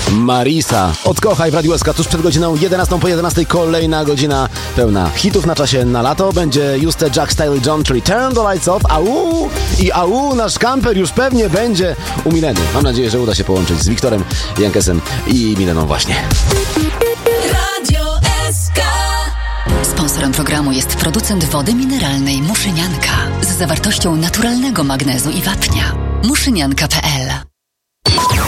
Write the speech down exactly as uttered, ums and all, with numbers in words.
Marisa. Odkochaj w Radiu S K tuż przed godziną jedenastą po jedenastej. Kolejna godzina pełna hitów na czasie na lato. Będzie Juste, Jack Style John, czyli Turn the Lights Off. Au! I au, nasz kamper już pewnie będzie u Mileny. Mam nadzieję, że uda się połączyć z Wiktorem Jankesem i Mileną właśnie. Radio S K. Sponsorem programu jest producent wody mineralnej Muszynianka z zawartością naturalnego magnezu i wapnia. muszynianka kropka p l